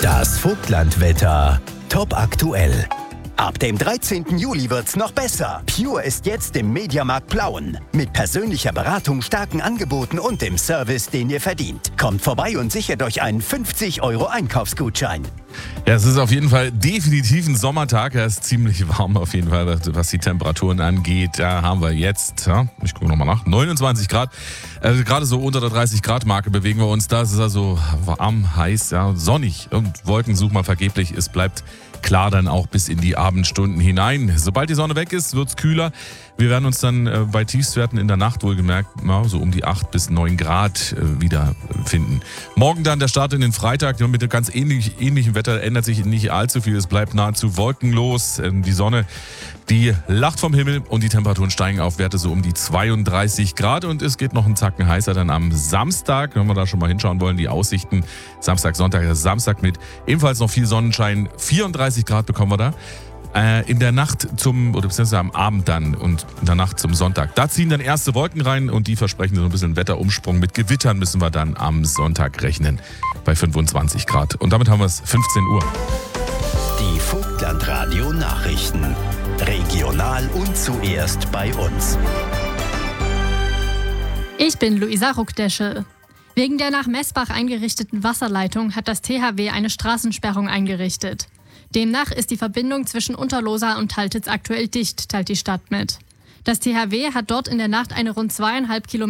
Das Vogtlandwetter. Top aktuell. Ab dem 13. Juli wird's noch besser. Pure ist jetzt im Mediamarkt Plauen. Mit persönlicher Beratung, starken Angeboten und dem Service, den ihr verdient. Kommt vorbei und sichert euch einen 50€ Einkaufsgutschein. Ja, es ist auf jeden Fall definitiv ein Sommertag. Er ist ziemlich warm auf jeden Fall, was die Temperaturen angeht. Da haben wir jetzt, ich gucke nochmal nach, 29 Grad. Also gerade so unter der 30-Grad-Marke bewegen wir uns. Da ist es also warm, heiß, sonnig und Wolken suchen wir vergeblich. Es bleibt klar dann auch bis in die Abendstunden hinein. Sobald die Sonne weg ist, wird es kühler. Wir werden uns dann bei Tiefstwerten in der Nacht wohlgemerkt so um die 8 bis 9 Grad wiederfinden. Morgen dann der Start in den Freitag mit einem ganz ähnlichen Wetter ändert sich nicht allzu viel. Es bleibt nahezu wolkenlos. Die Sonne, die lacht vom Himmel und die Temperaturen steigen auf Werte so um die 32 Grad und es geht noch einen Zacken heißer dann am Samstag, wenn wir da schon mal hinschauen wollen, die Aussichten Samstag, Samstag mit ebenfalls noch viel Sonnenschein, 34 Grad bekommen wir da. In der Nacht beziehungsweise am Abend dann und in der Nacht zum Sonntag. Da ziehen dann erste Wolken rein und die versprechen so ein bisschen Wetterumsprung. Mit Gewittern müssen wir dann am Sonntag rechnen bei 25 Grad. Und damit haben wir es 15 Uhr. Die Vogtlandradio Nachrichten. Regional und zuerst bei uns. Ich bin Luisa Ruckdesche. Wegen der nach Messbach eingerichteten Wasserleitung hat das THW eine Straßensperrung eingerichtet. Demnach ist die Verbindung zwischen Unterlohsa und Taltitz aktuell dicht, teilt die Stadt mit. Das THW hat dort in der Nacht eine rund 2,5 Kilometer